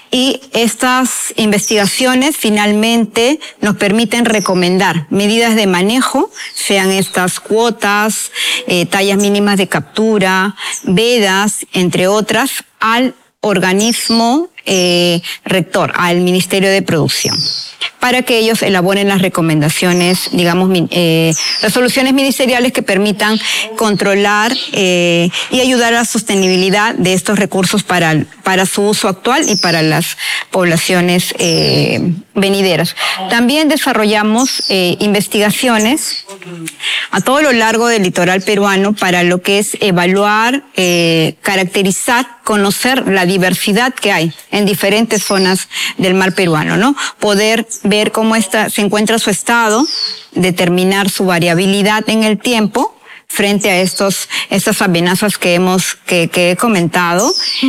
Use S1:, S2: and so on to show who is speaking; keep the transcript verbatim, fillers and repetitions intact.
S1: Y estas investigaciones finalmente nos permiten recomendar medidas de manejo, sean estas cuotas, eh, tallas mínimas de captura, vedas, entre otras, al organismo eh, rector, al Ministerio de Producción, para que ellos elaboren las recomendaciones, digamos, eh, resoluciones ministeriales que permitan controlar eh, y ayudar a la sostenibilidad de estos recursos para, para su uso actual y para las poblaciones eh, venideras. También desarrollamos eh, investigaciones a todo lo largo del litoral peruano para lo que es evaluar, eh, caracterizar, conocer la diversidad que hay en diferentes zonas del mar peruano, ¿no? Poder ver cómo está, se encuentra su estado, determinar su variabilidad en el tiempo frente a estos, estas amenazas que hemos, que, que he comentado.